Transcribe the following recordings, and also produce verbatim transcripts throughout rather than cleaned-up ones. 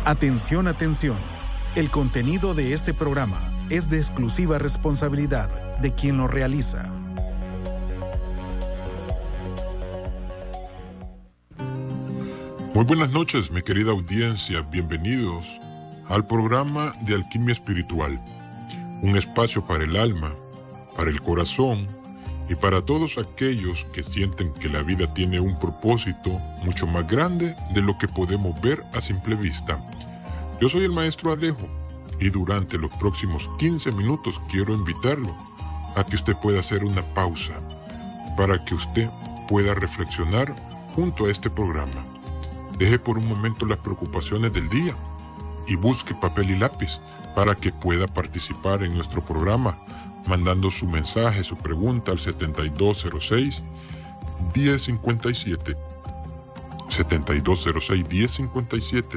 Atención, atención. El contenido de este programa es de exclusiva responsabilidad de quien lo realiza. Muy buenas noches, mi querida audiencia. Bienvenidos al programa de Alquimia Espiritual. Un espacio para el alma, para el corazón y para todos aquellos que sienten que la vida tiene un propósito mucho más grande de lo que podemos ver a simple vista. Yo soy el maestro Alejo y durante los próximos quince minutos quiero invitarlo a que usted pueda hacer una pausa para que usted pueda reflexionar junto a este programa. Deje por un momento las preocupaciones del día y busque papel y lápiz para que pueda participar en nuestro programa, mandando su mensaje, su pregunta al setenta y dos cero seis, diez cincuenta y siete. setenta y dos cero seis, diez cincuenta y siete.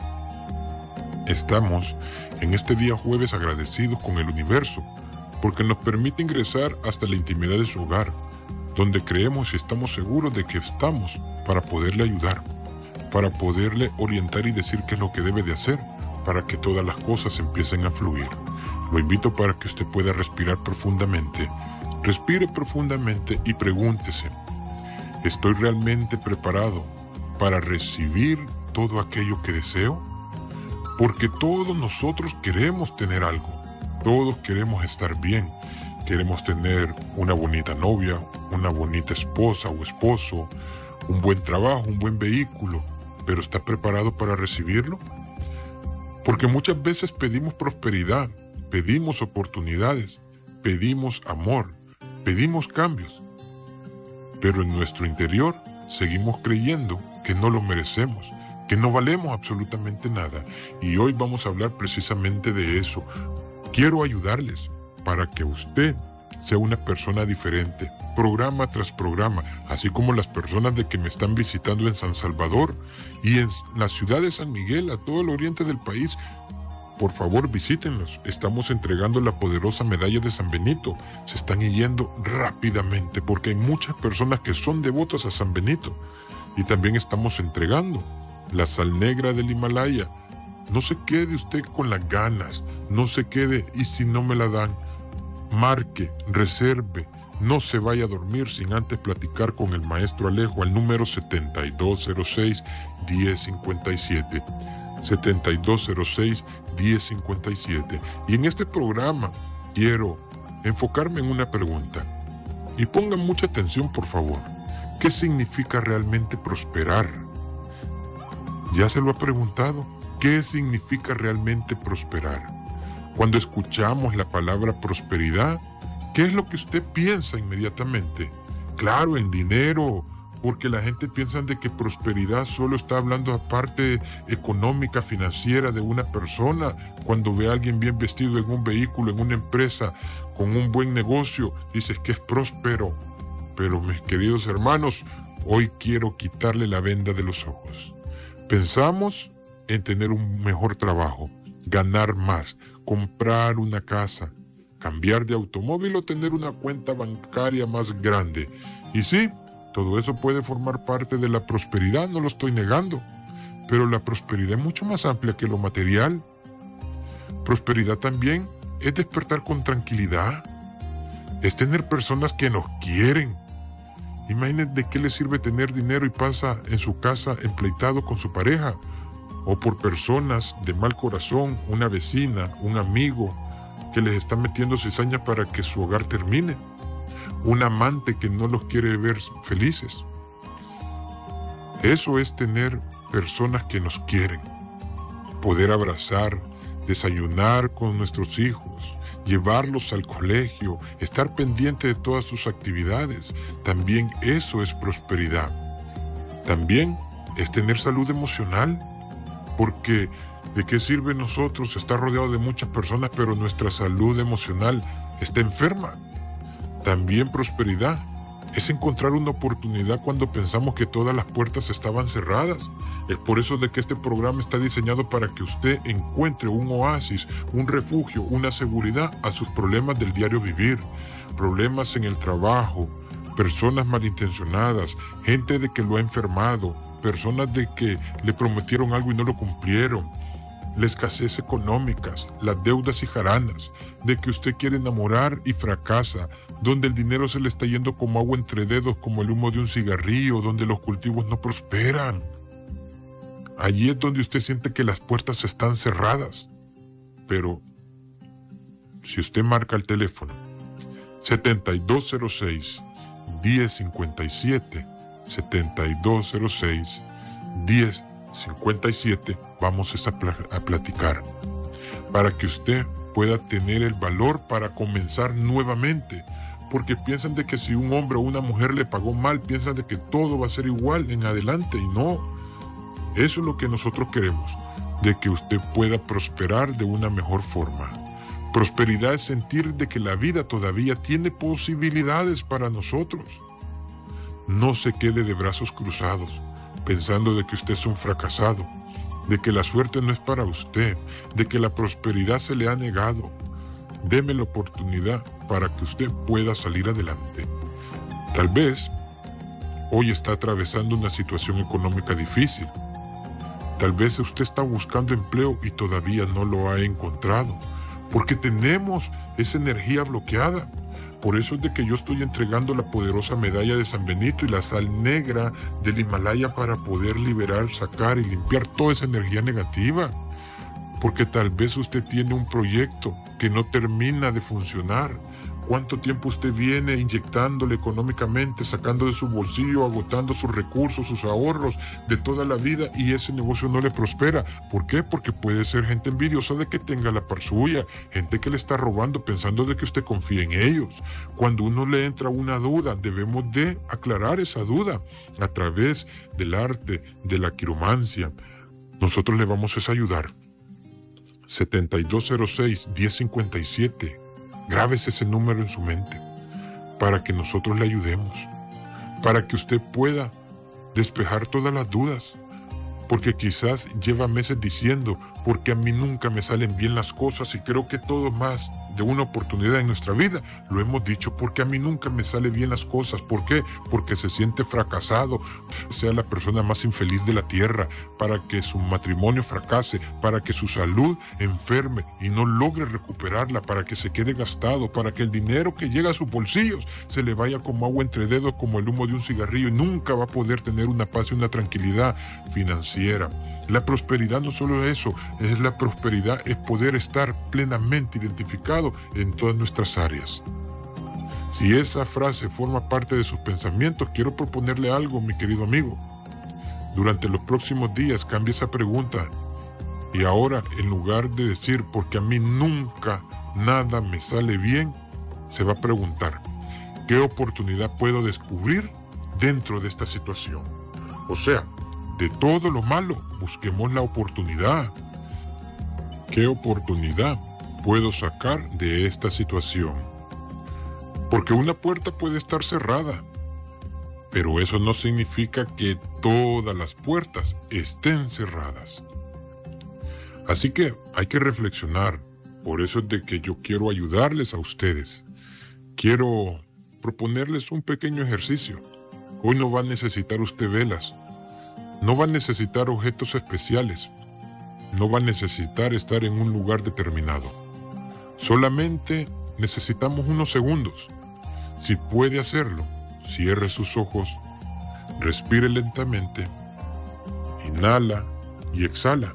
Estamos en este día jueves agradecidos con el universo porque nos permite ingresar hasta la intimidad de su hogar, donde creemos y estamos seguros de que estamos para poderle ayudar, para poderle orientar y decir qué es lo que debe de hacer para que todas las cosas empiecen a fluir. Lo invito para que usted pueda respirar profundamente. Respire profundamente y pregúntese, ¿estoy realmente preparado para recibir todo aquello que deseo? Porque todos nosotros queremos tener algo. Todos queremos estar bien. Queremos tener una bonita novia, una bonita esposa o esposo, un buen trabajo, un buen vehículo. ¿Pero está preparado para recibirlo? Porque muchas veces pedimos prosperidad, pedimos oportunidades, pedimos amor, pedimos cambios. Pero en nuestro interior seguimos creyendo que no lo merecemos, que no valemos absolutamente nada. Y hoy vamos a hablar precisamente de eso. Quiero ayudarles para que usted sea una persona diferente, programa tras programa, así como las personas de que me están visitando en San Salvador y en la ciudad de San Miguel, a todo el oriente del país. Por favor, visítenlos. Estamos entregando la poderosa medalla de San Benito. Se están yendo rápidamente porque hay muchas personas que son devotas a San Benito. Y también estamos entregando la sal negra del Himalaya. No se quede usted con las ganas, no se quede y si no me la dan, marque, reserve, no se vaya a dormir sin antes platicar con el maestro Alejo al número setenta y dos cero seis, diez cincuenta y siete. setenta y dos cero seis, diez cincuenta y siete. Y en este programa quiero enfocarme en una pregunta. Y pongan mucha atención, por favor. ¿Qué significa realmente prosperar? ¿Ya se lo ha preguntado? ¿Qué significa realmente prosperar? Cuando escuchamos la palabra prosperidad, ¿qué es lo que usted piensa inmediatamente? Claro, en dinero, porque la gente piensa de que prosperidad solo está hablando de parte económica, financiera de una persona. Cuando ve a alguien bien vestido en un vehículo, en una empresa, con un buen negocio, dices que es próspero. Pero mis queridos hermanos, hoy quiero quitarle la venda de los ojos. Pensamos en tener un mejor trabajo, ganar más, comprar una casa, cambiar de automóvil o tener una cuenta bancaria más grande. Y sí, todo eso puede formar parte de la prosperidad, no lo estoy negando. Pero la prosperidad es mucho más amplia que lo material. Prosperidad también es despertar con tranquilidad, es tener personas que nos quieren. Imagínense de qué le sirve tener dinero y pasa en su casa empleitado con su pareja, o por personas de mal corazón, una vecina, un amigo que les está metiendo cizaña para que su hogar termine, un amante que no los quiere ver felices. Eso es tener personas que nos quieren, poder abrazar, desayunar con nuestros hijos, llevarlos al colegio, estar pendiente de todas sus actividades. También eso es prosperidad. También es tener salud emocional, porque ¿de qué sirve nosotros estar rodeados de muchas personas pero nuestra salud emocional está enferma? También prosperidad es encontrar una oportunidad cuando pensamos que todas las puertas estaban cerradas. Es por eso de que este programa está diseñado para que usted encuentre un oasis, un refugio, una seguridad a sus problemas del diario vivir, problemas en el trabajo, personas malintencionadas, gente de que lo ha enfermado, personas de que le prometieron algo y no lo cumplieron, la escasez económica, las deudas y jaranas, de que usted quiere enamorar y fracasa, donde el dinero se le está yendo como agua entre dedos, como el humo de un cigarrillo, donde los cultivos no prosperan. Allí es donde usted siente que las puertas están cerradas. Pero si usted marca el teléfono setenta y dos cero seis, diez cincuenta y siete, setenta y dos cero seis, diez cincuenta y siete, vamos a, pl- a platicar para que usted pueda tener el valor para comenzar nuevamente, porque piensan de que si un hombre o una mujer le pagó mal, piensan de que todo va a ser igual en adelante, y no. Eso es lo que nosotros queremos, de que usted pueda prosperar de una mejor forma. Prosperidad es sentir de que la vida todavía tiene posibilidades para nosotros. No se quede de brazos cruzados, pensando de que usted es un fracasado, de que la suerte no es para usted, de que la prosperidad se le ha negado. Deme la oportunidad para que usted pueda salir adelante. Tal vez hoy está atravesando una situación económica difícil. Tal vez usted está buscando empleo y todavía no lo ha encontrado, porque tenemos esa energía bloqueada. Por eso es de que yo estoy entregando la poderosa medalla de San Benito y la sal negra del Himalaya para poder liberar, sacar y limpiar toda esa energía negativa. Porque tal vez usted tiene un proyecto que no termina de funcionar. ¿Cuánto tiempo usted viene inyectándole económicamente, sacando de su bolsillo, agotando sus recursos, sus ahorros de toda la vida, y ese negocio no le prospera? ¿Por qué? Porque puede ser gente envidiosa de que tenga la par suya, gente que le está robando pensando de que usted confía en ellos. Cuando uno le entra una duda, debemos de aclarar esa duda a través del arte, de la quiromancia. Nosotros le vamos a ayudar. setenta y dos cero seis, diez cincuenta y siete. Grábese ese número en su mente para que nosotros le ayudemos, para que usted pueda despejar todas las dudas, porque quizás lleva meses diciendo, porque a mí nunca me salen bien las cosas y creo que todo más de una oportunidad en nuestra vida, lo hemos dicho, porque a mí nunca me salen bien las cosas. ¿Por qué? Porque se siente fracasado, sea la persona más infeliz de la tierra, para que su matrimonio fracase, para que su salud enferme y no logre recuperarla, para que se quede gastado, para que el dinero que llega a sus bolsillos se le vaya como agua entre dedos, como el humo de un cigarrillo, y nunca va a poder tener una paz y una tranquilidad financiera. La prosperidad no solo es eso, es la prosperidad, es poder estar plenamente identificado en todas nuestras áreas. Si esa frase forma parte de sus pensamientos, quiero proponerle algo, mi querido amigo. Durante los próximos días cambie esa pregunta y ahora, en lugar de decir, porque a mí nunca nada me sale bien, se va a preguntar, ¿qué oportunidad puedo descubrir dentro de esta situación? O sea, de todo lo malo, busquemos la oportunidad. ¿Qué oportunidad puedo sacar de esta situación? Porque una puerta puede estar cerrada, pero eso no significa que todas las puertas estén cerradas. Así que hay que reflexionar. Por eso es de que yo quiero ayudarles a ustedes. Quiero proponerles un pequeño ejercicio. Hoy no va a necesitar usted velas. No va a necesitar objetos especiales. No va a necesitar estar en un lugar determinado. Solamente necesitamos unos segundos. Si puede hacerlo, cierre sus ojos, respire lentamente, inhala y exhala.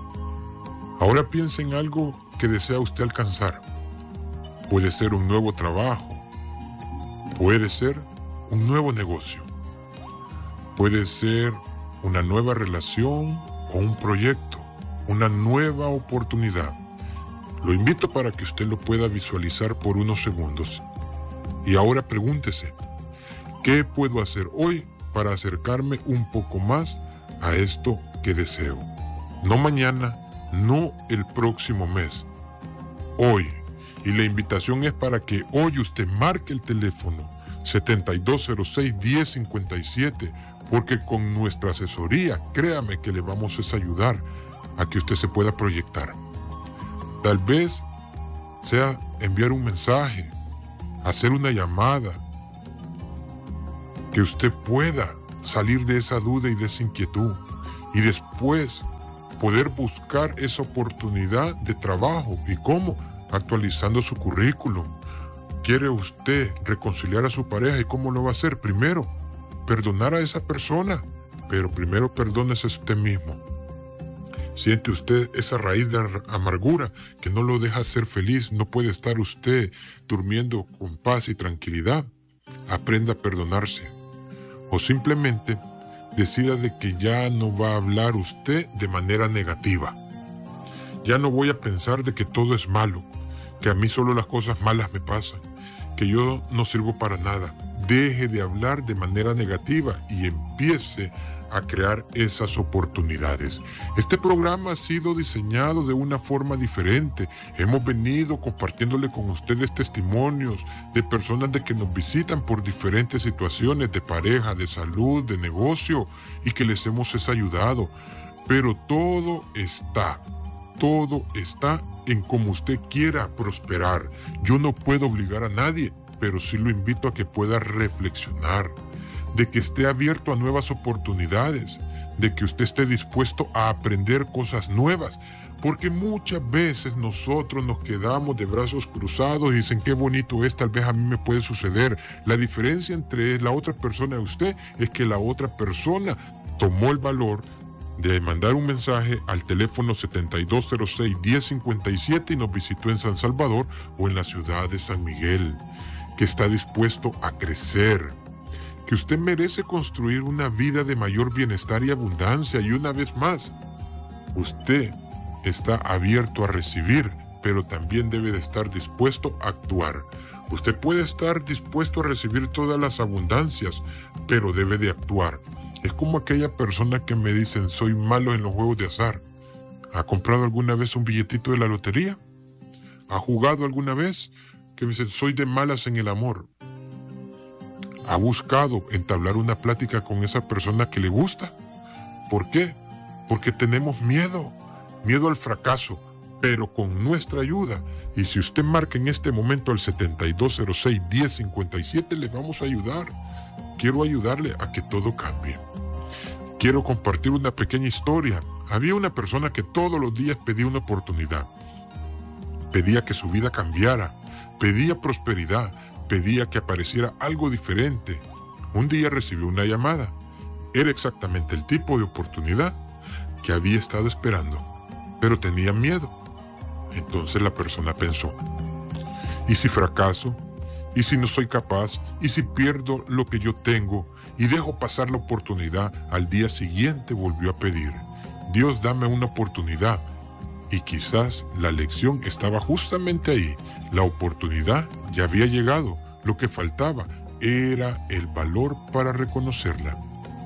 Ahora piense en algo que desea usted alcanzar. Puede ser un nuevo trabajo, puede ser un nuevo negocio, puede ser una nueva relación o un proyecto, una nueva oportunidad. Lo invito para que usted lo pueda visualizar por unos segundos. Y ahora pregúntese, ¿qué puedo hacer hoy para acercarme un poco más a esto que deseo? No mañana, no el próximo mes, hoy. Y la invitación es para que hoy usted marque el teléfono setenta y dos cero seis, diez cincuenta y siete, porque con nuestra asesoría, créame que le vamos a ayudar a que usted se pueda proyectar. Tal vez sea enviar un mensaje, hacer una llamada, que usted pueda salir de esa duda y de esa inquietud, y después poder buscar esa oportunidad de trabajo. ¿Y cómo? Actualizando su currículum. ¿Quiere usted reconciliar a su pareja? ¿Y cómo lo va a hacer? Primero, perdonar a esa persona, pero primero perdónese a usted mismo. Siente usted esa raíz de amargura que no lo deja ser feliz, no puede estar usted durmiendo con paz y tranquilidad. Aprenda a perdonarse. O simplemente decida de que ya no va a hablar usted de manera negativa. Ya no voy a pensar de que todo es malo, que a mí solo las cosas malas me pasan, que yo no sirvo para nada. Deje de hablar de manera negativa y empiece a crear esas oportunidades. Este programa ha sido diseñado de una forma diferente. Hemos venido compartiéndole con ustedes testimonios de personas de que nos visitan por diferentes situaciones de pareja, de salud, de negocio, y que les hemos ayudado. Pero todo está, todo está en cómo usted quiera prosperar. Yo no puedo obligar a nadie, pero sí lo invito a que pueda reflexionar, de que esté abierto a nuevas oportunidades, de que usted esté dispuesto a aprender cosas nuevas, porque muchas veces nosotros nos quedamos de brazos cruzados y dicen qué bonito es, tal vez a mí me puede suceder. La diferencia entre la otra persona y usted es que la otra persona tomó el valor de mandar un mensaje al teléfono setenta y dos cero seis, diez cincuenta y siete y nos visitó en San Salvador o en la ciudad de San Miguel, que está dispuesto a crecer, que usted merece construir una vida de mayor bienestar y abundancia. Y una vez más, usted está abierto a recibir, pero también debe de estar dispuesto a actuar. Usted puede estar dispuesto a recibir todas las abundancias, pero debe de actuar. Es como aquella persona que me dicen, soy malo en los juegos de azar. ¿Ha comprado alguna vez un billetito de la lotería? ¿Ha jugado alguna vez? Que me dicen, soy de malas en el amor. ¿Ha buscado entablar una plática con esa persona que le gusta? ¿Por qué? Porque tenemos miedo, miedo al fracaso, pero con nuestra ayuda. Y si usted marca en este momento al setenta y dos cero seis, diez cincuenta y siete, le vamos a ayudar. Quiero ayudarle a que todo cambie. Quiero compartir una pequeña historia. Había una persona que todos los días pedía una oportunidad. Pedía que su vida cambiara, pedía prosperidad, pedía que apareciera algo diferente. Un día recibió una llamada. Era exactamente el tipo de oportunidad que había estado esperando, pero tenía miedo. Entonces la persona pensó, ¿y si fracaso? ¿Y si no soy capaz? ¿Y si pierdo lo que yo tengo y dejo pasar la oportunidad? Al día siguiente volvió a pedir, Dios, dame una oportunidad. Y quizás la lección estaba justamente ahí. La oportunidad ya había llegado. Lo que faltaba era el valor para reconocerla.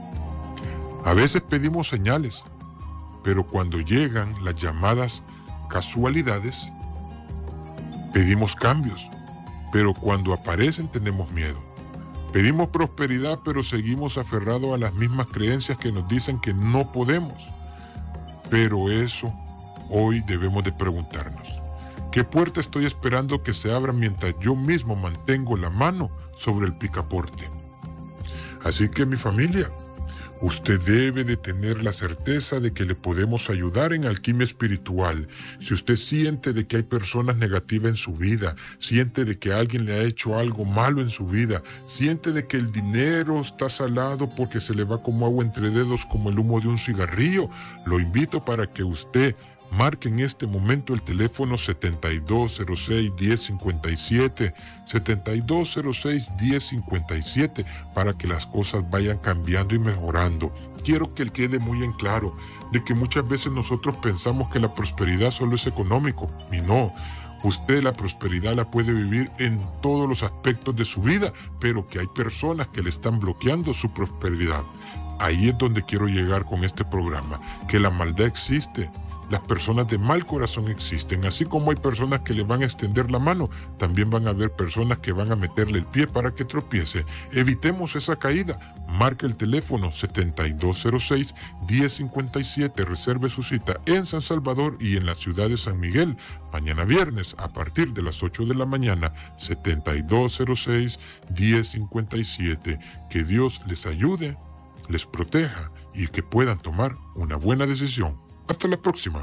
A veces pedimos señales, pero cuando llegan las llamadas casualidades, pedimos cambios, pero cuando aparecen tenemos miedo. Pedimos prosperidad, pero seguimos aferrados a las mismas creencias que nos dicen que no podemos. Pero eso hoy debemos de preguntarnos. ¿Qué puerta estoy esperando que se abra mientras yo mismo mantengo la mano sobre el picaporte? Así que mi familia, usted debe de tener la certeza de que le podemos ayudar en alquimia espiritual. Si usted siente de que hay personas negativas en su vida, siente de que alguien le ha hecho algo malo en su vida, siente de que el dinero está salado porque se le va como agua entre dedos, como el humo de un cigarrillo, lo invito para que usted marque en este momento el teléfono setenta y dos cero seis, diez cincuenta y siete, setenta y dos cero seis, diez cincuenta y siete, para que las cosas vayan cambiando y mejorando. Quiero que quede muy en claro de que muchas veces nosotros pensamos que la prosperidad solo es económico, y no. Usted la prosperidad la puede vivir en todos los aspectos de su vida, pero que hay personas que le están bloqueando su prosperidad. Ahí es donde quiero llegar con este programa, que la maldad existe. Las personas de mal corazón existen, así como hay personas que le van a extender la mano, también van a haber personas que van a meterle el pie para que tropiece. Evitemos esa caída. Marque el teléfono setenta y dos cero seis, diez cincuenta y siete, reserve su cita en San Salvador y en la ciudad de San Miguel. Mañana viernes a partir de las ocho de la mañana, setenta y dos cero seis, diez cincuenta y siete. Que Dios les ayude, les proteja y que puedan tomar una buena decisión. Hasta la próxima.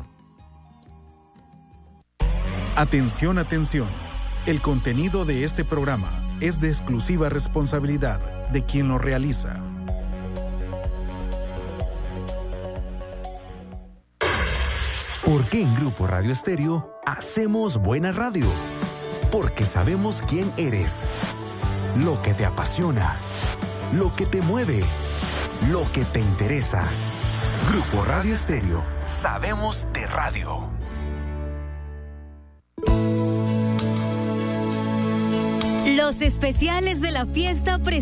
Atención, atención. El contenido de este programa es de exclusiva responsabilidad de quien lo realiza. ¿Por qué en Grupo Radio Estéreo hacemos buena radio? Porque sabemos quién eres, lo que te apasiona, lo que te mueve, lo que te interesa. Grupo Radio Estéreo, sabemos de radio. Los especiales de la fiesta presentan